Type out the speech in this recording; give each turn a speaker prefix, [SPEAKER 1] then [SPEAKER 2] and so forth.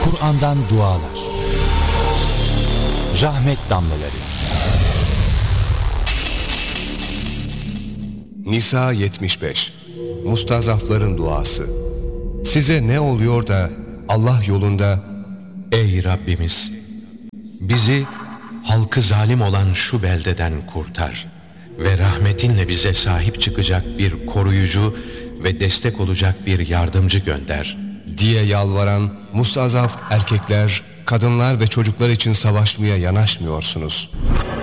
[SPEAKER 1] Kur'an'dan dualar, rahmet damlaları.
[SPEAKER 2] Nisa 75. Mustazafların duası. Size ne oluyor da Allah yolunda,
[SPEAKER 3] ey Rabbimiz, bizi halkı zalim olan şu beldeden kurtar ve rahmetinle bize sahip çıkacak bir koruyucu ve destek olacak bir yardımcı gönder
[SPEAKER 2] diye yalvaran mustazaf erkekler, kadınlar ve çocuklar için savaşmaya yanaşmıyorsunuz.